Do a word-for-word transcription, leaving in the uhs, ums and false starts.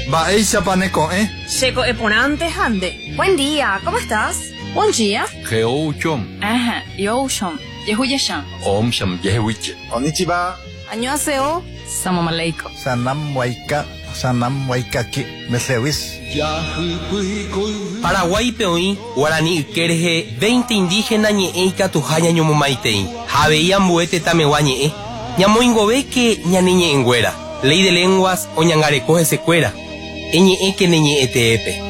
Baeisa paneco, ¿eh? Checo eponante hande. Buen día, ¿cómo estás? Buen día. Geouchom. Ajá, yoshom. Yehuyeshan. Om sham yehuiche. Konnichiwa. Annyeonghaseyo. Salam aleikum. Sanam waika. Sanam waikaki. Mesewis. Paraguay peoí, Guarani Kerje, veinte indígenas ñe'e katuhaña ñomomaitei. Javei ambuete tamewa ñe'e. Ñamoingove que ñaniñe enguera. Ley de lenguas o ñangarecoge secuera. Eñe'e que neñe'e teepe.